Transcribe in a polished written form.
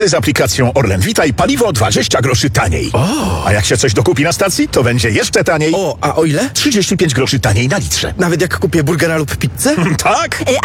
z aplikacją Orlen Witaj paliwo 20 groszy taniej. A jak się coś dokupi na stacji, to będzie jeszcze taniej. O, a o ile? 35 groszy taniej na litrze. Nawet jak kupię burgera lub pizzę? Tak?